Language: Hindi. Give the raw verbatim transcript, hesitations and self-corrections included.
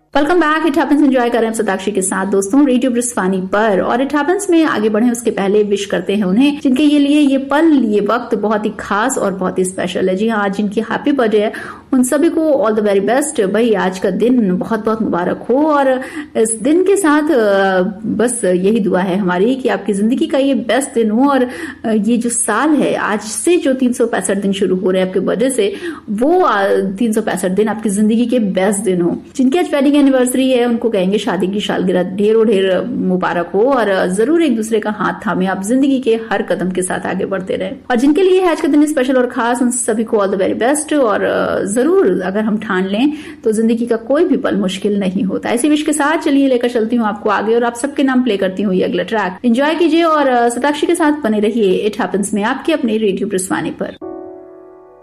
Welcome back. It happens enjoy कर रहे हैं सताक्षी के साथ दोस्तों रेडियो ब्रिस्वानी पर। और इट हैपेंस में आगे बढ़े उसके पहले विश करते हैं उन्हें जिनके ये लिए ये पल ये वक्त बहुत ही खास और बहुत ही स्पेशल है। जी हाँ, आज जिनकी हैप्पी बर्थडे है उन सभी को ऑल द वेरी बेस्ट। भाई आज का दिन बहुत बहुत मुबारक हो और इस दिन के साथ बस यही दुआ है हमारी कि आपकी जिंदगी का ये बेस्ट दिन हो और ये जो साल है आज से जो तीन सौ पैंसठ दिन शुरू हो रहे हैं आपके बर्थडे से, वो तीन सौ पैंसठ दिन आपकी जिंदगी के बेस्ट दिन हो। जिनके आज वेडिंग एनिवर्सरी है उनको कहेंगे शादी की सालगिरह ढेरों ढेर मुबारक हो और जरूर एक दूसरे का हाथ थामे आप जिंदगी के हर कदम के साथ आगे बढ़ते रहे। और जिनके लिए आज का दिन स्पेशल और खास उन सभी को ऑल द वेरी बेस्ट। और जरूर अगर हम ठान लें तो जिंदगी का कोई भी पल मुश्किल नहीं होता। ऐसी विश के साथ चलिए लेकर चलती हूँ आपको आगे और आप सबके नाम प्ले करती हूँ ये अगला ट्रैक। एंजॉय कीजिए और सताक्षी के साथ बने रहिए इट हैपेंस में आपके अपने रेडियो ब्रिस्वानी पर।